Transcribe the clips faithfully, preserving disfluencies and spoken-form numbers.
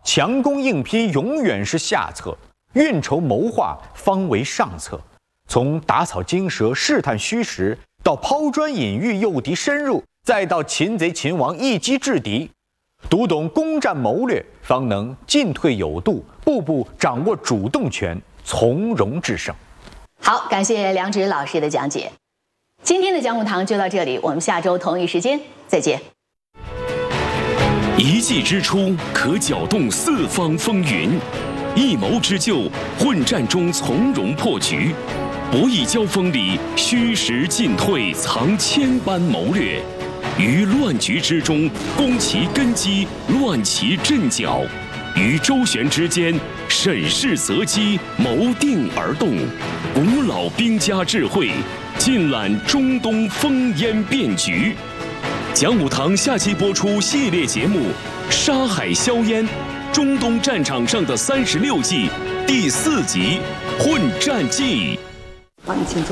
强攻硬拼永远是下策，运筹谋划方为上策。从打草惊蛇、试探虚实，到抛砖引玉、诱敌深入，再到擒贼擒王、一击制敌，读懂攻战谋略，方能进退有度，步步掌握主动权，从容制胜。 好，感谢梁植老师的讲解。今天的讲武堂就到这里，我们下周同一时间再见。 一计之出，可搅动四方风云；一谋之就，混战中从容破局。博弈交锋里，虚实进退藏千般谋略；于乱局之中，攻其根基，乱其阵脚；于周旋之间，审时择机，谋定而动。古老兵家智慧，尽览中东烽烟变局。讲武堂下期播出系列节目《沙海硝烟：中东战场上的三十六计》第四集《混战记》。 好，你请坐。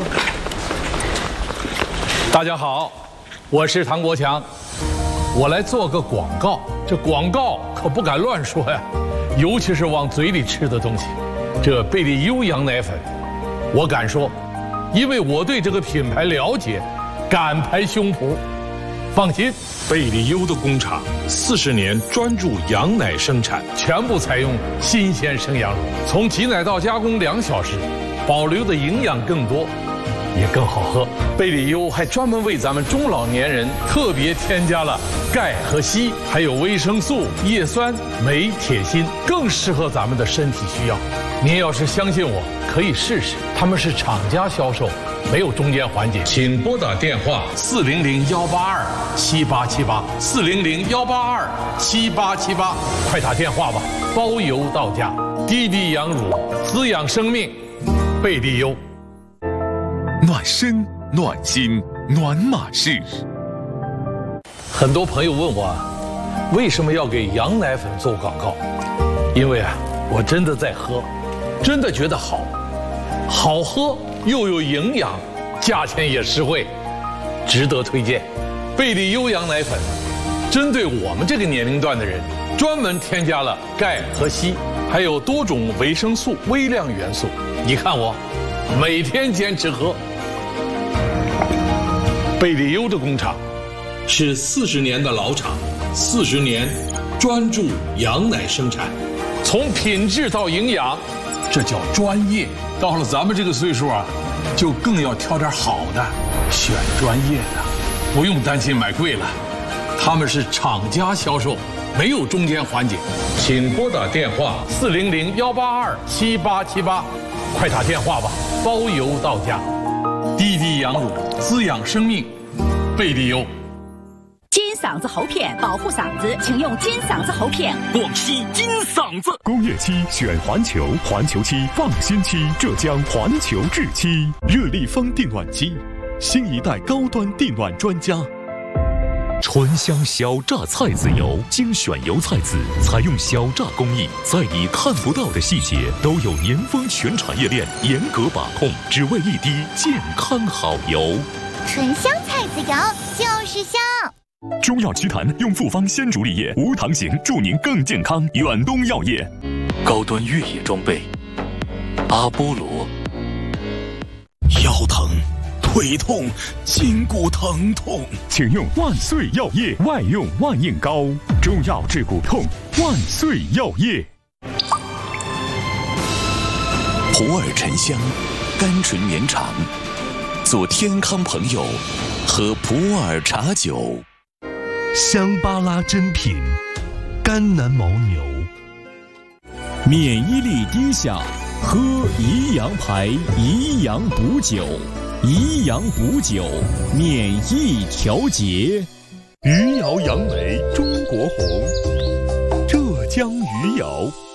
大家好，我是唐国强，我来做个广告。这广告可不敢乱说呀，尤其是往嘴里吃的东西。这贝利优羊奶粉，我敢说，因为我对这个品牌了解，敢拍胸脯。放心，贝利优的工厂四十年专注羊奶生产，全部采用新鲜生羊乳，从挤奶到加工两小时，保留的营养更多，也更好喝。贝利优还专门为咱们中老年人特别添加了钙和硒，还有维生素、叶酸、镁、铁、锌，更适合咱们的身体需要。您要是相信我，可以试试，他们是厂家销售，没有中间环节。请拨打电话四零零幺八二七八七八四零零幺八二七八七八，快打电话吧，包邮到家。滴滴羊乳，滋养生命，贝利优。 暖身、暖心、暖马式。 很多朋友问我，为什么要给羊奶粉做广告？因为啊，我真的在喝，真的觉得好，好喝又有营养，价钱也实惠，值得推荐。贝利优羊奶粉，针对我们这个年龄段的人，专门添加了钙和硒，还有多种维生素、微量元素。你看我，每天坚持喝。贝利优的工厂是四十年的老厂，四十年专注羊奶生产，从品质到营养，这叫专业。到了咱们这个岁数啊，就更要挑点好的，选专业的，不用担心买贵了。他们是厂家销售，没有中间环节。请拨打电话四零零幺八二七八七八，快打电话吧，包邮到家。滴滴羊乳，滋养生命，贝利优。 金嗓子喉片保护嗓子，请用金嗓子喉片。 广西金嗓子， 工业漆选环球，环球漆放心漆，浙江环球制漆。热力风电暖机，新一代高端电暖专家。醇香小榨菜籽油，精选油菜籽，采用小榨工艺，在你看不到的细节都有年丰全产业链严格把控，只为一滴健康好油。 醇香菜籽油就是香。 中药祛痰用复方鲜竹沥液，无糖型，助您更健康。远东药业， 高端越野装备，阿波罗。腰疼、腿痛、筋骨疼痛， 请用万岁药业，外用万应膏，中药治骨痛，万岁药业。 普洱沉香，甘醇绵长，做天康朋友，喝普洱茶酒。 香巴拉珍品，甘南牦牛。 免疫力低下，喝宜阳牌宜阳补酒，宜阳补酒，免疫调节。 余姚杨梅中国红，浙江余姚。